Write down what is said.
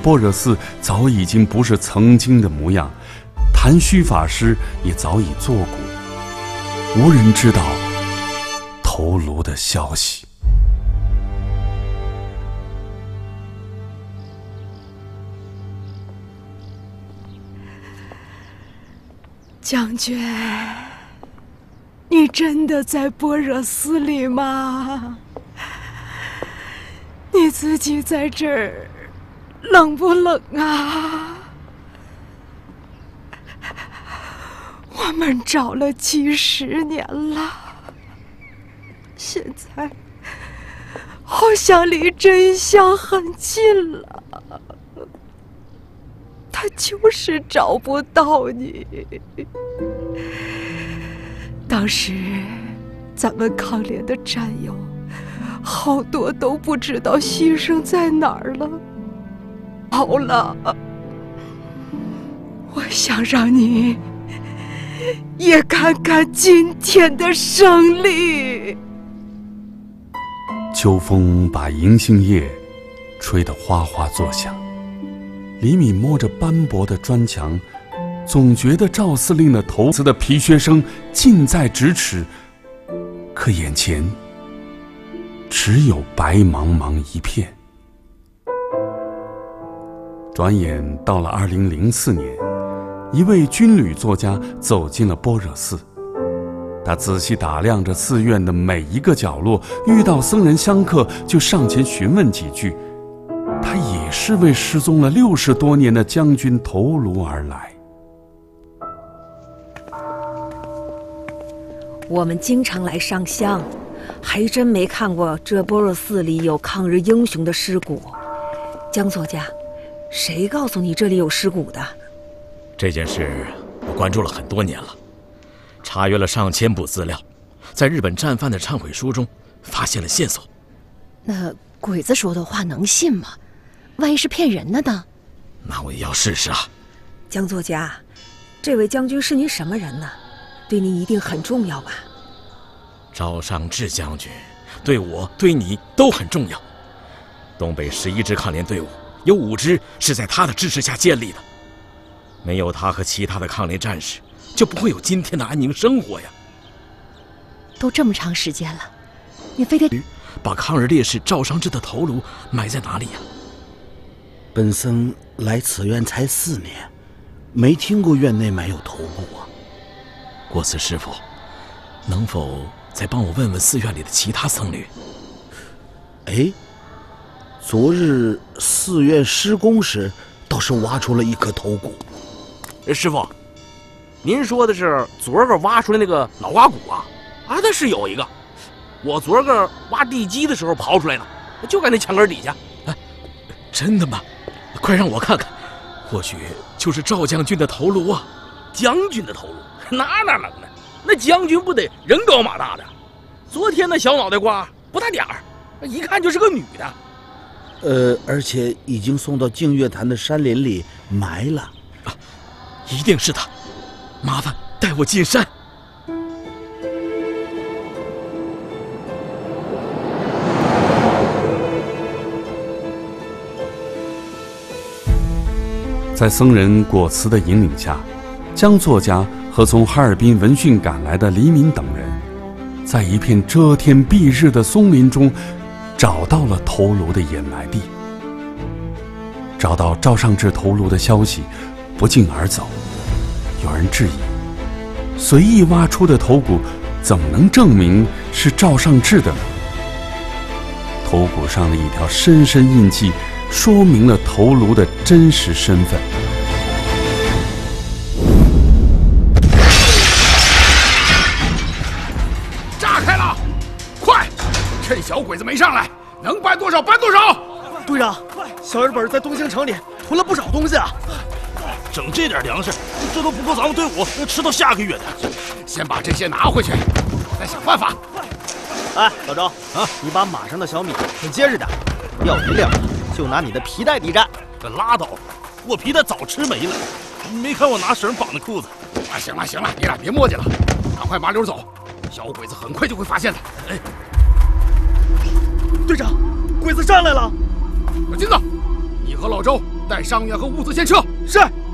般若寺早已经不是曾经的模样，谭虚法师也早已作古，无人知道头颅的消息。 将军，你真的在般若寺里吗？你自己在这儿冷不冷啊？我们找了几十年了，现在好像离真相很近了，他就是找不到你。当时咱们抗联的战友好多都不知道牺牲在哪儿了。好了，我想让你也看看今天的胜利。 秋风把银杏叶吹得哗哗作响，李敏摸着斑驳的砖墙，总觉得赵司令的头子的皮靴声近在咫尺，可眼前只有白茫茫一片。转眼到了2004年，一位军旅作家走进了般若寺，他仔细打量着寺院的每一个角落，遇到僧人香客就上前询问几句。他也是为失踪了60多年的将军头颅而来。 我们经常来上香，还真没看过这般若寺里有抗日英雄的尸骨。江作家，谁告诉你这里有尸骨的？ 这件事我关注了很多年了，查阅了上千部资料，在日本战犯的忏悔书中发现了线索。 那鬼子说的话能信吗？万一是骗人的呢？ 那我也要试试啊。 江作家，这位将军是您什么人呢？对您一定很重要吧？ 赵尚志将军对我对你都很重要。东北11支抗联队伍有5支是在他的支持下建立的，没有他和其他的抗联战士，就不会有今天的安宁生活呀。 都这么长时间了，你非得把抗日烈士赵尚志的头颅埋在哪里呀？ 本僧来此院才4年，没听过院内埋有头骨啊。 国慈师傅，能否再帮我问问寺院里的其他僧侣？ 哎，昨日寺院施工时，倒是挖出了一颗头骨。 师傅，您说的是昨儿个挖出来那个脑瓜骨啊？啊，那是有一个，我昨儿个挖地基的时候刨出来的，就在那墙根底下。 哎，真的吗？快让我看看，或许就是赵将军的头颅啊！ 将军的头颅？哪能呢？那将军不得人高马大的？昨天那小脑袋瓜不大点儿，一看就是个女的。 而且已经送到净月潭的山林里埋了。 啊，一定是他！麻烦带我进山。 在僧人果慈的引领下，江作家和从哈尔滨闻讯赶来的黎民等人，在一片遮天蔽日的松林中找到了头颅的掩埋地。找到赵尚志头颅的消息，不胫而走。有人质疑，随意挖出的头骨怎么能证明是赵尚志的呢？头骨上的一条深深印记说明了头颅的真实身份。 炸开了，快，趁小鬼子没上来，能搬多少搬多少。 队长，小日本在东兴城里囤了不少东西啊， 整这点粮食，这都不够咱们队伍吃到下个月的。 先把这些拿回去，再想办法。 哎，老周啊，你把马上的小米很结实点，要1两就拿你的皮带抵债。 可拉倒，我皮带早吃没了，没看我拿绳绑的裤子。 啊，行了行了，你俩别磨叽了，赶快麻溜走，小鬼子很快就会发现的。哎， 队长，鬼子上来了！ 小金子，你和老周带伤员和物资先撤。 是。